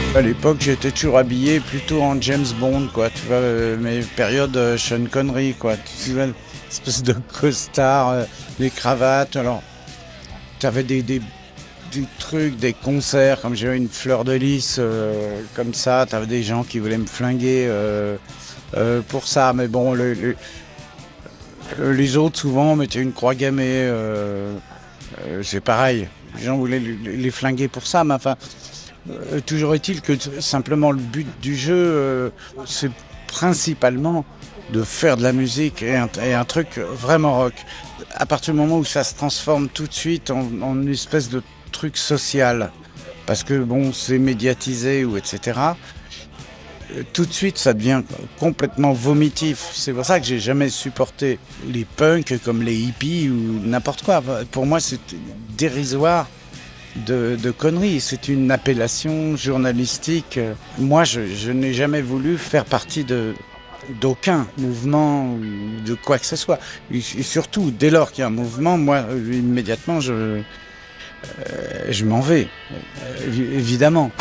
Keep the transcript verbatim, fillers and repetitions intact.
À l'époque, j'étais toujours habillé plutôt en James Bond, quoi. Tu vois, euh, mes périodes euh, Sean Connery, quoi. Tu vois, espèce de costard, euh, des cravates. Alors, t'avais des, des, des trucs, des concerts, comme j'ai eu une fleur de lys, euh, comme ça. T'avais des gens qui voulaient me flinguer euh, euh, pour ça. Mais bon, le, le- le- les autres, souvent, mettaient une croix gammée. Euh, euh, c'est pareil. Les gens voulaient les, les flinguer pour ça, mais enfin. Euh, toujours est-il que t- simplement le but du jeu, euh, c'est principalement de faire de la musique et un, et un truc vraiment rock. À partir du moment où ça se transforme tout de suite en, en une espèce de truc social, parce que bon, c'est médiatisé ou et cetera. euh, Tout de suite, ça devient complètement vomitif. C'est pour ça que j'ai jamais supporté les punks comme les hippies ou n'importe quoi. Pour moi, c'est dérisoire de, de conneries. C'est une appellation journalistique. Moi, je, je n'ai jamais voulu faire partie de d'aucun mouvement ou de quoi que ce soit. Et, et surtout, dès lors qu'il y a un mouvement, moi, euh, immédiatement, je, euh, je m'en vais, euh, évidemment.